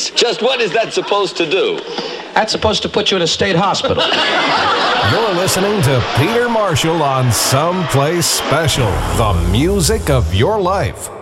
Just what is that supposed to do? That's supposed to put you in a state hospital. You're listening to Peter Marshall on Someplace Special, the music of your life.